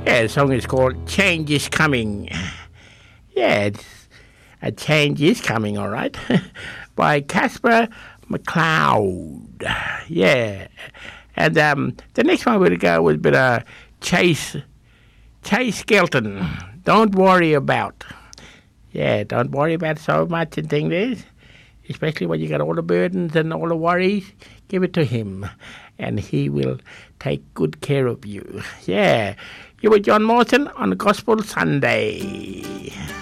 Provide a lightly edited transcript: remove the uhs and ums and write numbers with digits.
Yeah, the song is called Change is Coming. Yeah, a change is coming, all right. By Casper McLeod. Yeah. And the next one we'll go with a bit of Chase Skelton. Don't worry about. Yeah, don't worry about so much and things. Especially when you got all the burdens and all the worries. Give it to him. And he will take good care of you. Yeah. You were John Mawson on Gospel Sunday.